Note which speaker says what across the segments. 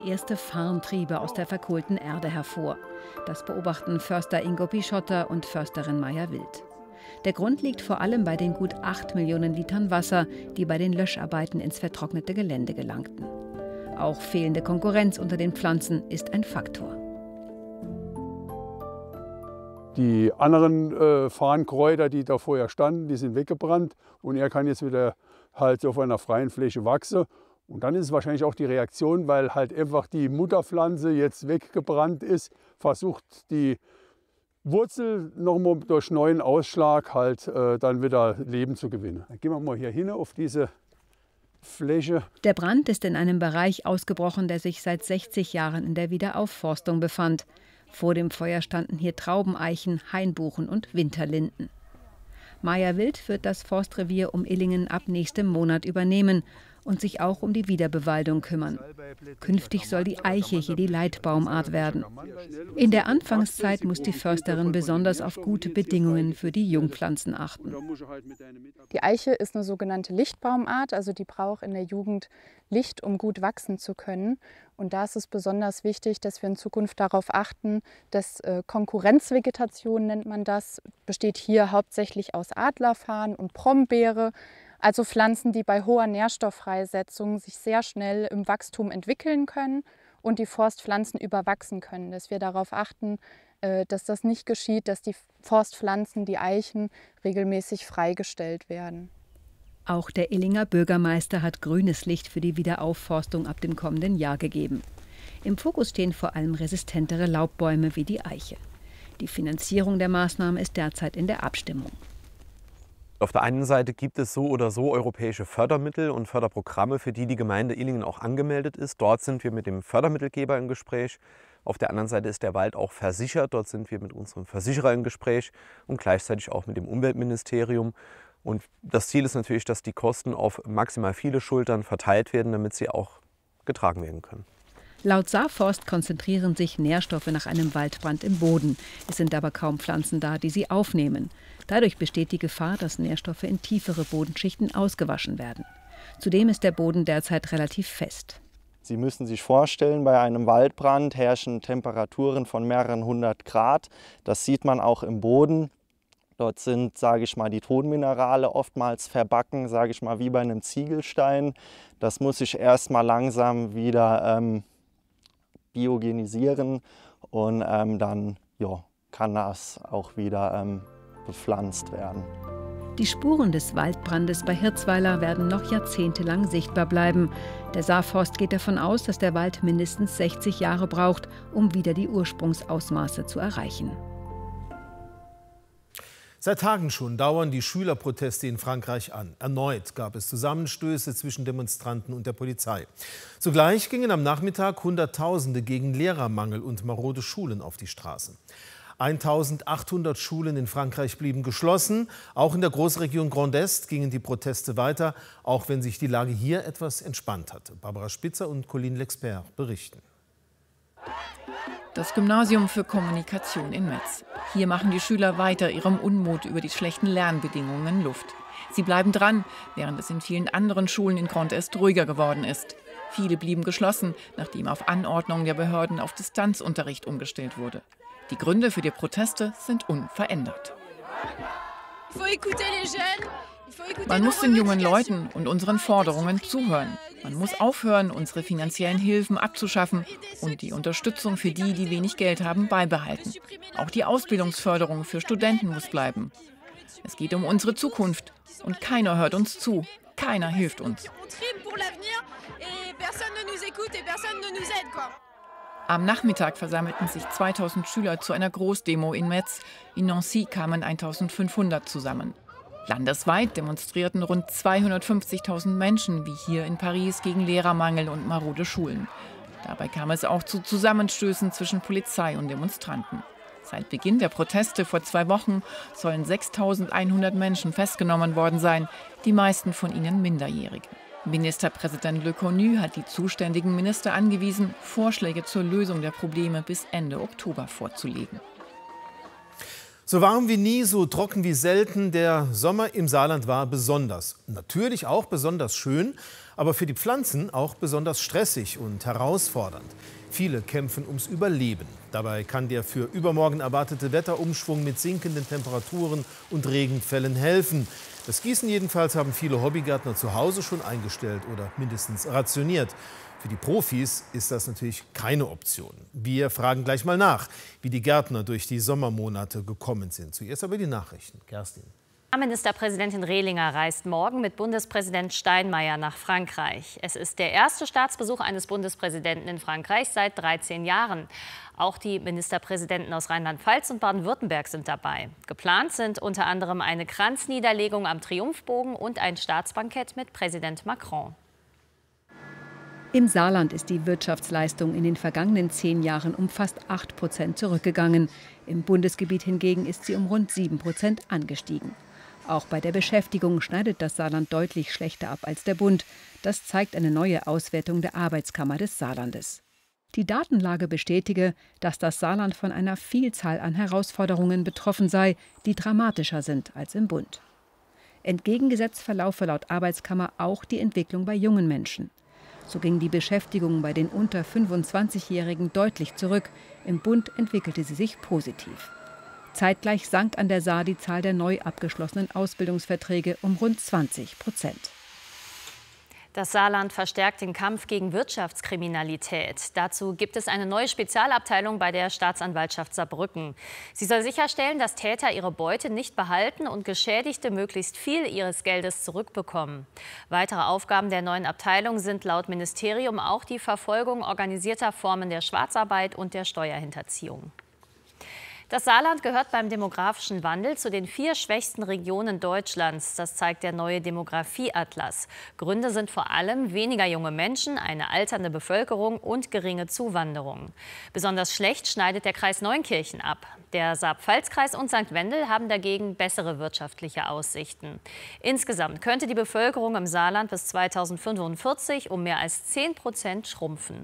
Speaker 1: Erste Farntriebe aus der verkohlten Erde hervor. Das beobachten Förster Ingo Pischotter und Försterin Maja Wild. Der Grund liegt vor allem bei den gut 8 Millionen Litern Wasser, die bei den Löscharbeiten ins vertrocknete Gelände gelangten. Auch fehlende Konkurrenz unter den Pflanzen ist ein Faktor.
Speaker 2: Die anderen Farnkräuter, die da vorher standen, die sind weggebrannt und er kann jetzt wieder halt auf einer freien Fläche wachsen. Und dann ist es wahrscheinlich auch die Reaktion, weil halt einfach die Mutterpflanze jetzt weggebrannt ist, versucht die Wurzel nochmal durch neuen Ausschlag halt dann wieder Leben zu gewinnen. Dann gehen wir mal hier hin auf diese Fläche.
Speaker 1: Der Brand ist in einem Bereich ausgebrochen, der sich seit 60 Jahren in der Wiederaufforstung befand. Vor dem Feuer standen hier Traubeneichen, Hainbuchen und Winterlinden. Maja Wild wird das Forstrevier um Illingen ab nächstem Monat übernehmen und sich auch um die Wiederbewaldung kümmern. Künftig soll die Eiche hier die Leitbaumart werden. In der Anfangszeit muss die Försterin besonders auf gute Bedingungen für die Jungpflanzen achten.
Speaker 3: Die Eiche ist eine sogenannte Lichtbaumart, also die braucht in der Jugend Licht, um gut wachsen zu können. Und da ist es besonders wichtig, dass wir in Zukunft darauf achten, dass Konkurrenzvegetation, nennt man das, besteht hier hauptsächlich aus Adlerfarn und Brombeere. Also Pflanzen, die bei hoher Nährstofffreisetzung sich sehr schnell im Wachstum entwickeln können und die Forstpflanzen überwachsen können. Dass wir darauf achten, dass das nicht geschieht, dass die Forstpflanzen, die Eichen, regelmäßig freigestellt werden.
Speaker 1: Auch der Illinger Bürgermeister hat grünes Licht für die Wiederaufforstung ab dem kommenden Jahr gegeben. Im Fokus stehen vor allem resistentere Laubbäume wie die Eiche. Die Finanzierung der Maßnahme ist derzeit in der Abstimmung.
Speaker 4: Auf der einen Seite gibt es so oder so europäische Fördermittel und Förderprogramme, für die die Gemeinde Illingen auch angemeldet ist. Dort sind wir mit dem Fördermittelgeber im Gespräch. Auf der anderen Seite ist der Wald auch versichert. Dort sind wir mit unserem Versicherer im Gespräch und gleichzeitig auch mit dem Umweltministerium. Und das Ziel ist natürlich, dass die Kosten auf maximal viele Schultern verteilt werden, damit sie auch getragen werden können.
Speaker 1: Laut Saarforst konzentrieren sich Nährstoffe nach einem Waldbrand im Boden. Es sind aber kaum Pflanzen da, die sie aufnehmen. Dadurch besteht die Gefahr, dass Nährstoffe in tiefere Bodenschichten ausgewaschen werden. Zudem ist der Boden derzeit relativ fest.
Speaker 5: Sie müssen sich vorstellen, bei einem Waldbrand herrschen Temperaturen von mehreren 100 Grad. Das sieht man auch im Boden. Dort sind, sage ich mal, die Tonminerale oftmals verbacken, sage ich mal, wie bei einem Ziegelstein. Das muss sich erst mal langsam wieder biogenisieren und dann kann das auch wieder bepflanzt werden.
Speaker 1: Die Spuren des Waldbrandes bei Hirzweiler werden noch jahrzehntelang sichtbar bleiben. Der Saarforst geht davon aus, dass der Wald mindestens 60 Jahre braucht, um wieder die Ursprungsausmaße zu erreichen.
Speaker 6: Seit Tagen schon dauern die Schülerproteste in Frankreich an. Erneut gab es Zusammenstöße zwischen Demonstranten und der Polizei. Zugleich gingen am Nachmittag Hunderttausende gegen Lehrermangel und marode Schulen auf die Straßen. 1800 Schulen in Frankreich blieben geschlossen. Auch in der Großregion Grand Est gingen die Proteste weiter, auch wenn sich die Lage hier etwas entspannt hatte. Barbara Spitzer und Colline Lexpert berichten.
Speaker 7: Das Gymnasium für Kommunikation in Metz. Hier machen die Schüler weiter ihrem Unmut über die schlechten Lernbedingungen Luft. Sie bleiben dran, während es in vielen anderen Schulen in Grand Est ruhiger geworden ist. Viele blieben geschlossen, nachdem auf Anordnung der Behörden auf Distanzunterricht umgestellt wurde. Die Gründe für die Proteste sind unverändert. Man muss den jungen Leuten und unseren Forderungen zuhören. Man muss aufhören, unsere finanziellen Hilfen abzuschaffen und die Unterstützung für die, die wenig Geld haben, beibehalten. Auch die Ausbildungsförderung für Studenten muss bleiben. Es geht um unsere Zukunft und keiner hört uns zu. Keiner hilft uns. Am Nachmittag versammelten sich 2000 Schüler zu einer Großdemo in Metz. In Nancy kamen 1500 zusammen. Landesweit demonstrierten rund 250.000 Menschen, wie hier in Paris, gegen Lehrermangel und marode Schulen. Dabei kam es auch zu Zusammenstößen zwischen Polizei und Demonstranten. Seit Beginn der Proteste vor 2 Wochen sollen 6.100 Menschen festgenommen worden sein, die meisten von ihnen Minderjährige. Ministerpräsident Leconnu hat die zuständigen Minister angewiesen, Vorschläge zur Lösung der Probleme bis Ende Oktober vorzulegen.
Speaker 6: So warm wie nie, so trocken wie selten. Der Sommer im Saarland war besonders. Natürlich auch besonders schön, aber für die Pflanzen auch besonders stressig und herausfordernd. Viele kämpfen ums Überleben. Dabei kann der für übermorgen erwartete Wetterumschwung mit sinkenden Temperaturen und Regenfällen helfen. Das Gießen jedenfalls haben viele Hobbygärtner zu Hause schon eingestellt oder mindestens rationiert. Für die Profis ist das natürlich keine Option. Wir fragen gleich mal nach, wie die Gärtner durch die Sommermonate gekommen sind. Zuerst aber die Nachrichten. Kerstin.
Speaker 8: Ministerpräsidentin Rehlinger reist morgen mit Bundespräsident Steinmeier nach Frankreich. Es ist der erste Staatsbesuch eines Bundespräsidenten in Frankreich seit 13 Jahren. Auch die Ministerpräsidenten aus Rheinland-Pfalz und Baden-Württemberg sind dabei. Geplant sind unter anderem eine Kranzniederlegung am Triumphbogen und ein Staatsbankett mit Präsident Macron.
Speaker 1: Im Saarland ist die Wirtschaftsleistung in den vergangenen 10 Jahren um fast 8% zurückgegangen. Im Bundesgebiet hingegen ist sie um rund 7% angestiegen. Auch bei der Beschäftigung schneidet das Saarland deutlich schlechter ab als der Bund. Das zeigt eine neue Auswertung der Arbeitskammer des Saarlandes. Die Datenlage bestätige, dass das Saarland von einer Vielzahl an Herausforderungen betroffen sei, die dramatischer sind als im Bund. Entgegengesetzt verlaufe laut Arbeitskammer auch die Entwicklung bei jungen Menschen. So ging die Beschäftigung bei den unter 25-Jährigen deutlich zurück. Im Bund entwickelte sie sich positiv. Zeitgleich sank an der Saar die Zahl der neu abgeschlossenen Ausbildungsverträge um rund 20%.
Speaker 8: Das Saarland verstärkt den Kampf gegen Wirtschaftskriminalität. Dazu gibt es eine neue Spezialabteilung bei der Staatsanwaltschaft Saarbrücken. Sie soll sicherstellen, dass Täter ihre Beute nicht behalten und Geschädigte möglichst viel ihres Geldes zurückbekommen. Weitere Aufgaben der neuen Abteilung sind laut Ministerium auch die Verfolgung organisierter Formen der Schwarzarbeit und der Steuerhinterziehung. Das Saarland gehört beim demografischen Wandel zu den 4 schwächsten Regionen Deutschlands. Das zeigt der neue Demografieatlas. Gründe sind vor allem weniger junge Menschen, eine alternde Bevölkerung und geringe Zuwanderung. Besonders schlecht schneidet der Kreis Neunkirchen ab. Der Saar-Pfalz-Kreis und St. Wendel haben dagegen bessere wirtschaftliche Aussichten. Insgesamt könnte die Bevölkerung im Saarland bis 2045 um mehr als 10% schrumpfen.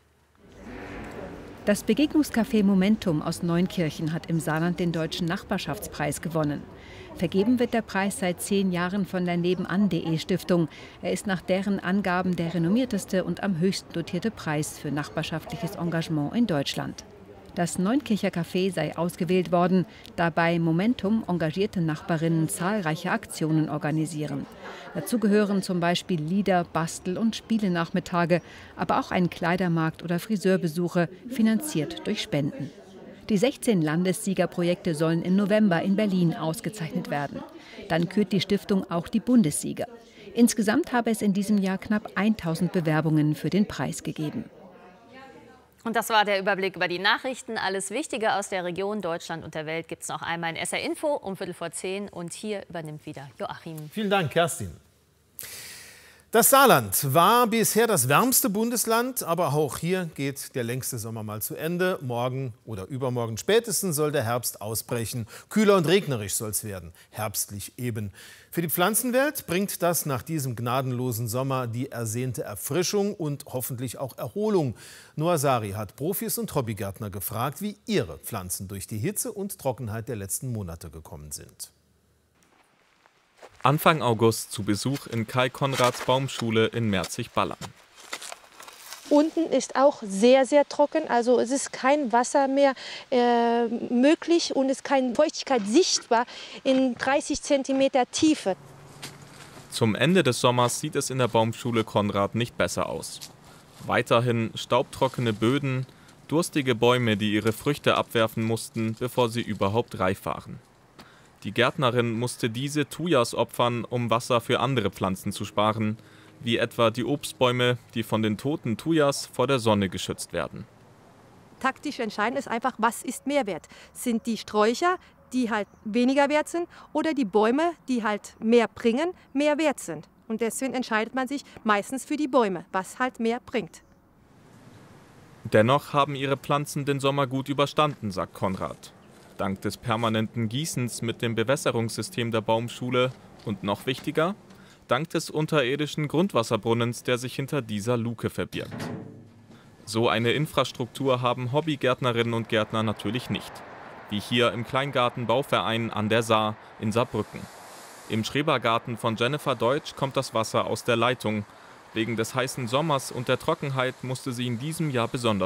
Speaker 1: Das Begegnungscafé Momentum aus Neunkirchen hat im Saarland den Deutschen Nachbarschaftspreis gewonnen. Vergeben wird der Preis seit 10 Jahren von der Nebenan.de Stiftung. Er ist nach deren Angaben der renommierteste und am höchsten dotierte Preis für nachbarschaftliches Engagement in Deutschland. Das Neunkircher Café sei ausgewählt worden, da bei Momentum engagierte Nachbarinnen zahlreiche Aktionen organisieren. Dazu gehören zum Beispiel Lieder-, Bastel- und Spielenachmittage, aber auch ein Kleidermarkt oder Friseurbesuche, finanziert durch Spenden. Die 16 Landessiegerprojekte sollen im November in Berlin ausgezeichnet werden. Dann kürt die Stiftung auch die Bundessieger. Insgesamt habe es in diesem Jahr knapp 1000 Bewerbungen für den Preis gegeben.
Speaker 8: Und das war der Überblick über die Nachrichten. Alles Wichtige aus der Region, Deutschland und der Welt gibt es noch einmal in SR Info um 9:15. Und hier übernimmt wieder Joachim.
Speaker 6: Vielen Dank, Kerstin. Das Saarland war bisher das wärmste Bundesland, aber auch hier geht der längste Sommer mal zu Ende. Morgen oder übermorgen spätestens soll der Herbst ausbrechen. Kühler und regnerisch soll es werden, herbstlich eben. Für die Pflanzenwelt bringt das nach diesem gnadenlosen Sommer die ersehnte Erfrischung und hoffentlich auch Erholung. Noah Sari hat Profis und Hobbygärtner gefragt, wie ihre Pflanzen durch die Hitze und Trockenheit der letzten Monate gekommen sind.
Speaker 9: Anfang August zu Besuch in Kai Konrads Baumschule in Merzig-Ballern.
Speaker 10: Unten ist auch sehr, sehr trocken, also es ist kein Wasser mehr möglich und es ist keine Feuchtigkeit sichtbar in 30 cm Tiefe.
Speaker 9: Zum Ende des Sommers sieht es in der Baumschule Konrad nicht besser aus. Weiterhin staubtrockene Böden, durstige Bäume, die ihre Früchte abwerfen mussten, bevor sie überhaupt reif waren. Die Gärtnerin musste diese Thujas opfern, um Wasser für andere Pflanzen zu sparen, wie etwa die Obstbäume, die von den toten Thujas vor der Sonne geschützt werden.
Speaker 10: Taktisch entscheidend ist einfach, was ist Mehrwert? Sind die Sträucher, die halt weniger wert sind, oder die Bäume, die halt mehr bringen, mehr wert sind? Und deswegen entscheidet man sich meistens für die Bäume, was halt mehr bringt.
Speaker 9: Dennoch haben ihre Pflanzen den Sommer gut überstanden, sagt Konrad. Dank des permanenten Gießens mit dem Bewässerungssystem der Baumschule und noch wichtiger, dank des unterirdischen Grundwasserbrunnens, der sich hinter dieser Luke verbirgt. So eine Infrastruktur haben Hobbygärtnerinnen und Gärtner natürlich nicht. wie hier im Kleingartenbauverein an der Saar in Saarbrücken. Im Schrebergarten von Jennifer Deutsch kommt das Wasser aus der Leitung. Wegen des heißen Sommers und der Trockenheit musste sie in diesem Jahr besonders